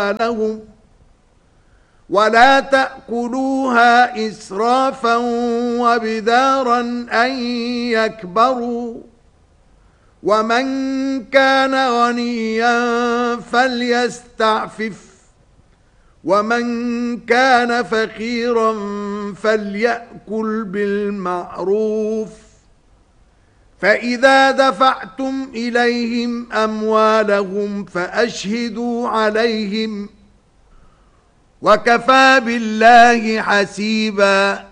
لهم ولا تأكلوها إسرافا وبدارا أن يكبروا ومن كان غنيا فليستعفف ومن كان فقيرا فليأكل بالمعروف فإذا دفعتم إليهم أموالهم فأشهدوا عليهم وكفى بالله حسيبا